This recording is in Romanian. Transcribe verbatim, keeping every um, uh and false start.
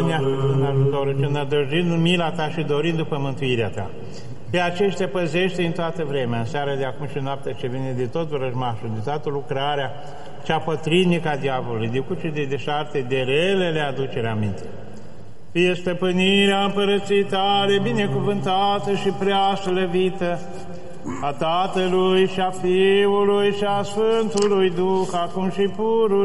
în ajutorul și nădăjduind în mila Ta și dorind după mântuirea Ta. Pe aceștia păzește în toată vremea, în seara de acum și noaptea ce vine de tot vrăjmașul, de toată lucrarea cea pătrinică a diavolului, de cuci de deșarte, de relele aducere aminte. Fie stăpânirea împărăției Tale binecuvântată și prea slăvită, a Tatălui și a Fiului și a Sfântului Duh, acum și purul